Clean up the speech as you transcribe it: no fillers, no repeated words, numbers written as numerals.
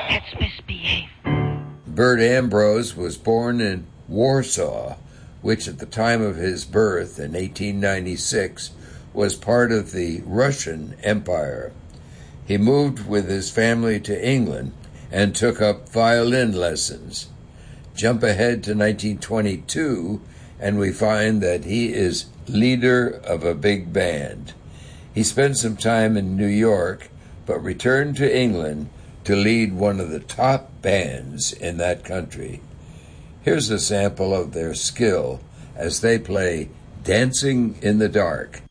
Let's misbehave. Bert Ambrose was born in Warsaw, which at the time of his birth in 1896 was part of the Russian Empire. He moved with his family to England and took up violin lessons. Jump ahead to 1922, and we find that he is leader of a big band. He spent some time in New York, but returned to England to lead one of the top bands in that country. Here's a sample of their skill as they play Dancing in the Dark.